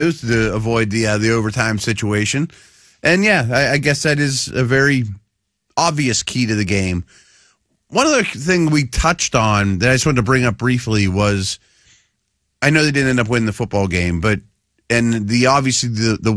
to avoid the overtime situation. And yeah, I guess that is a very obvious key to the game. One other thing we touched on that I just wanted to bring up briefly was, I know they didn't end up winning the football game, but obviously the